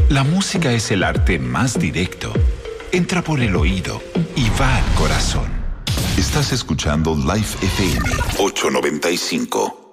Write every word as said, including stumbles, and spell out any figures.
La música es el arte más directo. Entra por el oído y va al corazón. Estás escuchando Life F M ochocientos noventa y cinco.